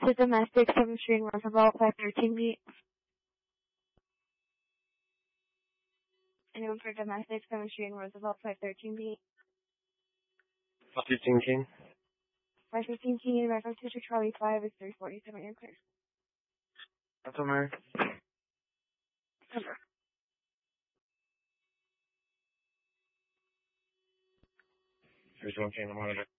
to domestic 7th Street in Roosevelt, 513B. Anyone for domestic 7th Street in Roosevelt, 513B. 515 King. 515 King in reference to Charlie 5 is 347. You're clear. That's all, Mary. Number. 321 King, the monitor.